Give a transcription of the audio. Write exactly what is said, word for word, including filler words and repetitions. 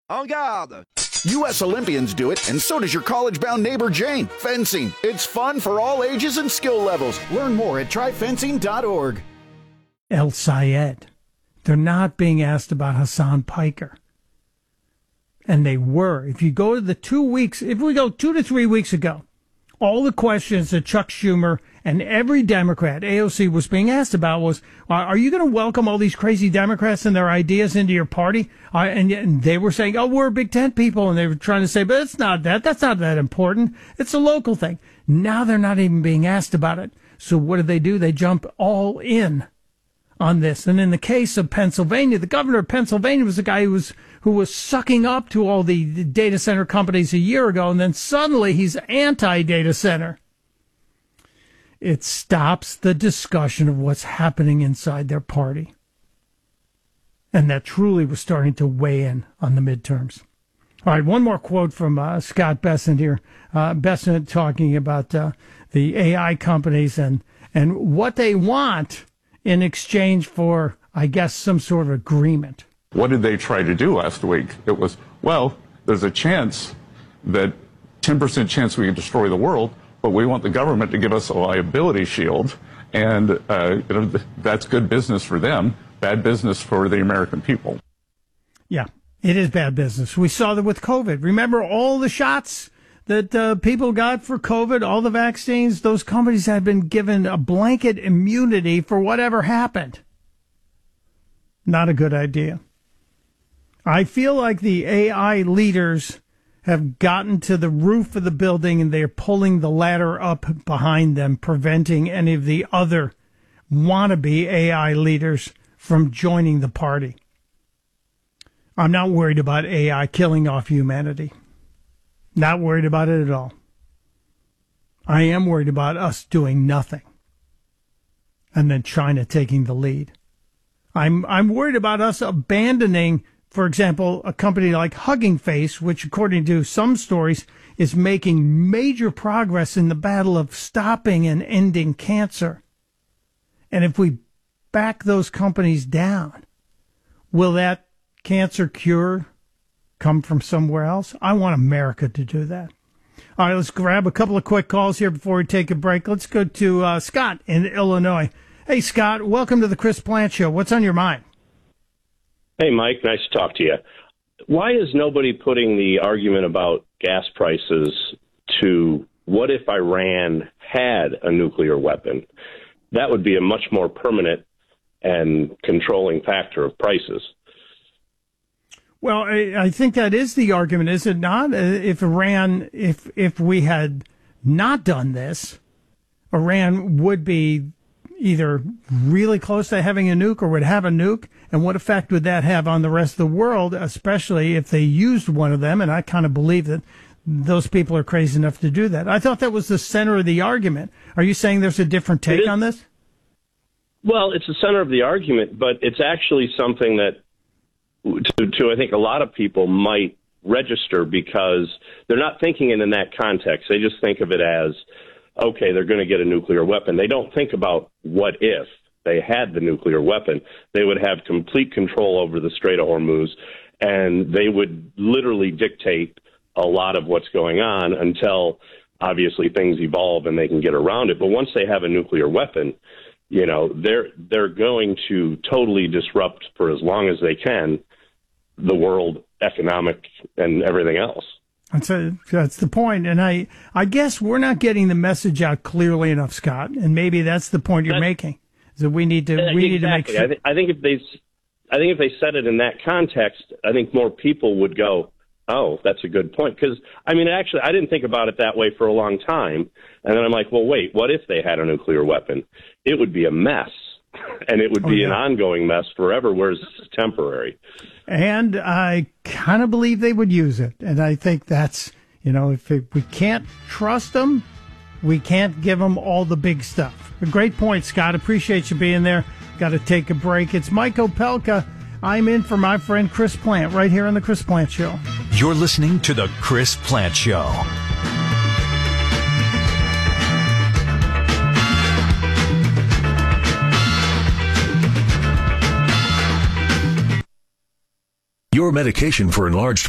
En garde! U S Olympians do it, and so does your college-bound neighbor Jane. Fencing. It's fun for all ages and skill levels. Learn more at try fencing dot org. El Sayed. They're not being asked about Hassan Piker. And they were. If you go to the two weeks, if we go two to three weeks ago, all the questions that Chuck Schumer and every Democrat, A O C, was being asked about was, are you going to welcome all these crazy Democrats and their ideas into your party? Uh, and, and they were saying, oh, we're Big Tent people. And they were trying to say, but it's not that. That's not that important. It's a local thing. Now they're not even being asked about it. So what do they do? They jump all in on this. And in the case of Pennsylvania, the governor of Pennsylvania was a guy who was who was sucking up to all the data center companies a year ago, and then suddenly he's anti-data center. It stops the discussion of what's happening inside their party. And that truly was starting to weigh in on the midterms. All right, one more quote from uh, Scott Bessent here. Uh, Bessent talking about uh, the A I companies and, and what they want in exchange for, I guess, some sort of agreement. What did they try to do last week? It was, well, there's a chance that ten percent chance we can destroy the world, but we want the government to give us a liability shield, and uh, you know, that's good business for them, bad business for the American people. Yeah, it is bad business. We saw that with COVID. Remember all the shots that uh, people got for COVID, all the vaccines? Those companies had been given a blanket immunity for whatever happened. Not a good idea. I feel like the A I leaders have gotten to the roof of the building and they're pulling the ladder up behind them, preventing any of the other wannabe A I leaders from joining the party. I'm not worried about A I killing off humanity. Not worried about it at all. I am worried about us doing nothing and then China taking the lead. I'm I'm worried about us abandoning, for example, a company like Hugging Face, which, according to some stories, is making major progress in the battle of stopping and ending cancer. And if we back those companies down, will that cancer cure come from somewhere else? I want America to do that. All right, let's grab a couple of quick calls here before we take a break. Let's go to uh, Scott in Illinois. Hey, Scott, welcome to the Chris Plant Show. What's on your mind? Hey, Mike, nice to talk to you. Why is nobody putting the argument about gas prices to what if Iran had a nuclear weapon? That would be a much more permanent and controlling factor of prices. Well, I, I think that is the argument, is it not? If Iran, if if we had not done this, Iran would be either really close to having a nuke or would have a nuke, and what effect would that have on the rest of the world, especially if they used one of them? And I kind of believe that those people are crazy enough to do that. I thought that was the center of the argument. Are you saying there's a different take on this? Well, it's the center of the argument, but it's actually something that, to, to I think a lot of people might register because they're not thinking it in that context. They just think of it as, okay, they're going to get a nuclear weapon. They don't think about what if they had the nuclear weapon. They would have complete control over the Strait of Hormuz, and they would literally dictate a lot of what's going on until, obviously, things evolve and they can get around it. But once they have a nuclear weapon, you know, they're they're going to totally disrupt, for as long as they can, the world economic and everything else. That's, a, that's the point. And I, I guess we're not getting the message out clearly enough, Scott. And maybe that's the point you're that, making, is that we need to, uh, we exactly. need to make sure. I, th- I think if they, I think if they said it in that context, I think more people would go, oh, that's a good point. Because, I mean, actually, I didn't think about it that way for a long time. And then I'm like, well, wait, what if they had a nuclear weapon? It would be a mess. And it would be oh, yeah. an ongoing mess forever, whereas this is temporary. And I kind of believe they would use it. And I think that's, you know, if it, we can't trust them, we can't give them all the big stuff. A great point, Scott. Appreciate you being there. Got to take a break. It's Mike Opelka. I'm in for my friend Chris Plant right here on the Chris Plant Show. You're listening to the Chris Plant Show. Your medication for enlarged